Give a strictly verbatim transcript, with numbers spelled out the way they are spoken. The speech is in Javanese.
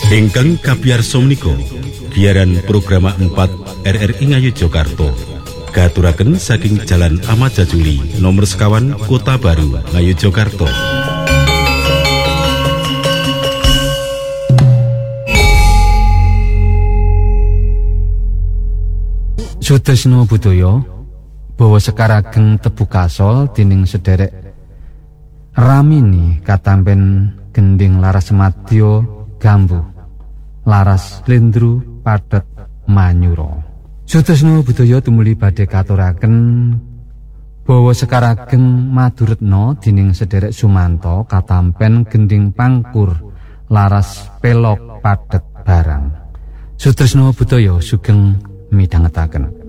Ingkang kabiyarsa menika giaran program empat R R I Ngayogyakarta katuraken saking Jalan Ahmad Jajuli nomor sekawan Kota Baru Ngayogyakarta. Sutresna budaya bawa sekarageng tebu kasol dening sederek ramini katampen gending laras madya gambuh laras lendru padet manyura. Sutresna budaya tumuli badhe katuraken bawa sekarageng maduretna dening sederek Sumanto katampen gending pangkur laras pelok padet barang. Sutresna budaya sugeng midhangetaken.